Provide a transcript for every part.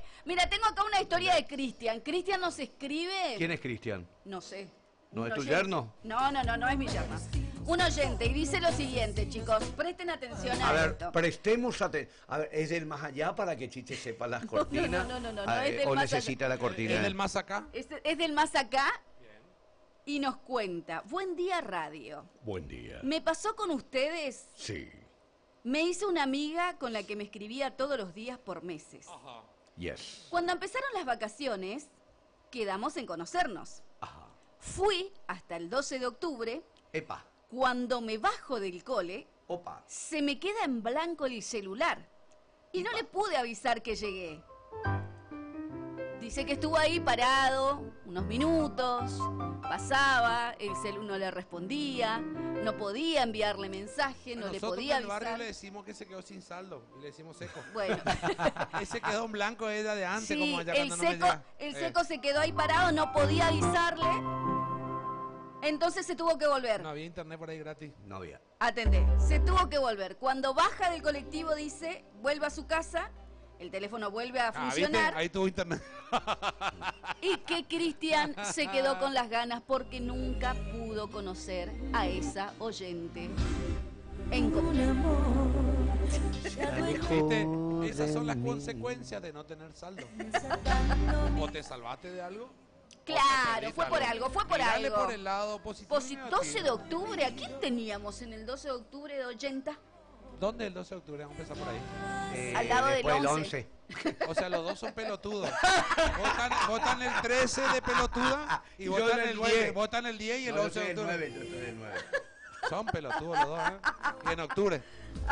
Mira, tengo acá una historia de Cristian. Cristian nos escribe... ¿Quién es Cristian? No sé. ¿No es Un tu oyente. yerno? No es mi yerno. Un oyente, y dice lo siguiente, chicos. Presten atención a A ver, esto. prestemos atención. A ver, ¿es del más allá para que Chiche sepa las cortinas? no, Ah, es del ¿O más necesita la cortina? ¿Es del más acá? Es del más acá. Y nos cuenta, buen día radio. Buen día. Me pasó con ustedes, Sí. me hice una amiga con la que me escribía todos los días por meses. Ajá. Yes. Cuando empezaron las vacaciones, quedamos en conocernos. Ajá. Fui hasta el 12 de octubre, Epa. cuando me bajo del cole, Opa. se me queda en blanco el celular y no le pude avisar que llegué. Dice que estuvo ahí parado unos minutos, pasaba, el celu no le respondía, no podía enviarle mensaje, no le Nosotros podía en el barrio avisar. le decimos que se quedó sin saldo y le decimos seco. Bueno, Ese quedó en blanco era de antes, sí, como allá el cuando no me seco, llega. el seco se quedó ahí parado, no podía avisarle, entonces se tuvo que volver. No había internet por ahí gratis. No había. Atendé, se tuvo que volver. Cuando baja del colectivo dice, vuelve a su casa, el teléfono vuelve a ¿viste? funcionar Ahí tuvo internet. y que Cristian se quedó con las ganas porque nunca pudo conocer a esa oyente en común. ¿Viste? Esas son las consecuencias de no tener saldo. ¿O te salvaste de algo? Claro, fue por algo, fue por Mirale algo. por el lado positivo. y 12 de octubre, ¿a quién teníamos en el 12 de octubre de 80? ¿Dónde el 12 de octubre? Vamos a empezar por ahí. Al lado del después 11. O sea, los dos son pelotudos. Votan el 13 de pelotuda y yo votan en el el 9. 10. Votan el 10 y el No, yo 11 de soy el octubre. 9, yo soy el 9. Son pelotudos los dos, ¿eh? Y en octubre.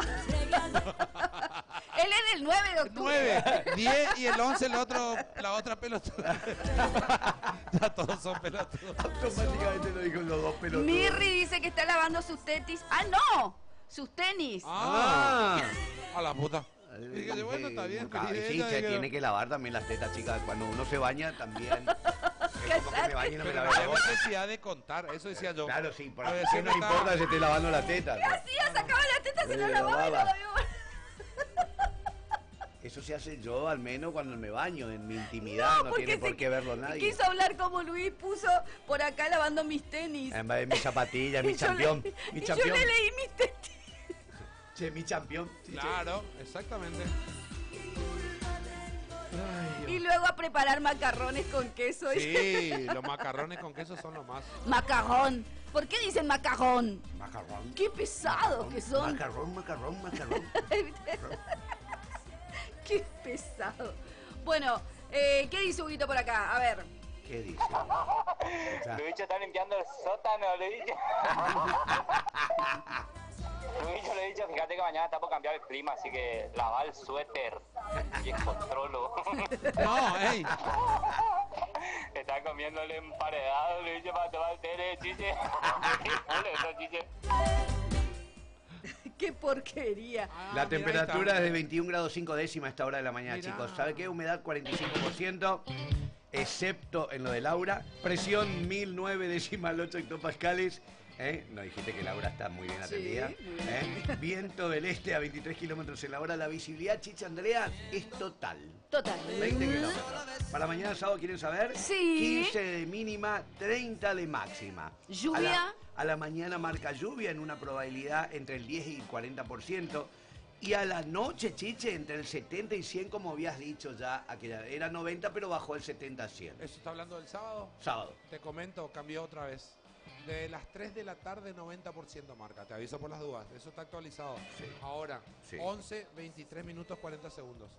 Él es del 9 de octubre. 9, 10 y el 11 la otra pelotuda. Ya todos son pelotudos. Automáticamente lo dijo los dos pelotudos. Mirri dice que está lavando sus tetis. ¡Ah, no! Sus tenis. Ah. A la puta. Dije, bueno, está bien. Sí, se tiene que lavar también las tetas, chicas. Cuando uno se baña también. Es como que me baño y no me Pero lavo no la hay boca. necesidad de contar, eso decía yo. Claro, sí, por A qué veces no está- importa si estoy lavando las tetas. ¿Qué hacía? Sacaba las tetas y no Sí, lavaba y no lavaba. lavaba. Eso se hace yo, al menos cuando me baño, en mi intimidad, no porque tiene por se- qué verlo nadie. Quiso hablar como Luis puso por acá lavando mis tenis. En vez de mis zapatillas, mi Y yo campeón, le- mi y campeón. yo le leí mis tenis. Che, mi campeón. Sí, Claro, exactamente. Y luego a preparar macarrones con queso. Sí, los macarrones con queso son lo más. Macarrón. ¿Por qué dicen macarrón? Macarrón. Qué pesados que son. Macarrón, macarrón, macarrón. Qué pesado. Bueno, ¿qué dice Huguito por acá? A ver. ¿Qué dice? Luicho está limpiando el sótano, Luicho. Luicho le he dicho, fíjate que mañana está por cambiar el clima, así que lava el suéter y controlo. No, ey. Está comiéndole emparedado, Luicho, para tomar el té de chiche. Eso, chiche. Qué porquería. La mira, temperatura ahí es está. de 21 grados 5 décimas a esta hora de la mañana, Mirá. chicos. ¿Sabe qué? Humedad 45%, excepto en lo de Laura. Presión 1009,8 hectopascales. No dijiste que Laura está muy bien atendida. Sí, muy bien. Viento del este a 23 kilómetros en la hora. La visibilidad, Chicha Andrea, es total. Total. 20 kilómetros. Para mañana sábado, ¿quieren saber? Sí. 15 de mínima, 30 de máxima. ¿Lluvia? A la mañana marca lluvia en una probabilidad entre el 10 y el 40%. Y a la noche, Chiche, entre el 70 y 100, como habías dicho ya, aquella era 90, pero bajó el 70 a 100. ¿Eso está hablando del sábado? Sábado. Te comento, cambió otra vez. De las 3 de la tarde, 90% marca. Te aviso por las dudas. Eso está actualizado. Sí. Ahora, Sí. 11, 23 minutos, 40 segundos.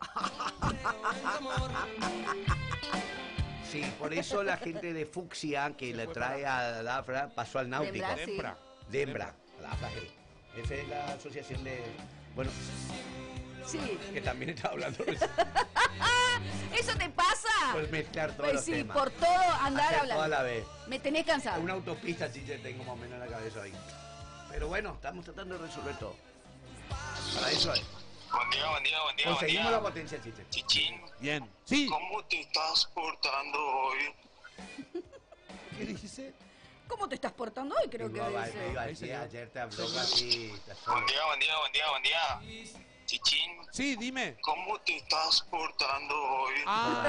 Sí, por eso la gente de Fucsia, que Se le fue trae a Dafra, pasó al náutico. Dembra, sí. Dembra. Dembra. Dafra, sí. Esa es la asociación de... Bueno, Sí. que también estaba hablando de ¿Eso te pasa? pues mezclar todos Pues los sí, temas. por todo andar Hacer hablando. toda la vez. Me tenés cansado. Una autopista, Chiche, tengo más o menos en la cabeza ahí. Pero bueno, estamos tratando de resolver todo. Para eso es. Buen día, buen día, buen día, buen Conseguimos día. la potencia, Chiche. Chichín, Bien. Sí. ¿cómo te estás portando hoy? ¿Qué dice? ¿Cómo te estás portando hoy? Creo que Me iba a dice. decir, ayer te habló así. Buen día, buen día, buen día, buen día. Chichín, Sí, dime. ¿cómo te estás portando hoy? Ah,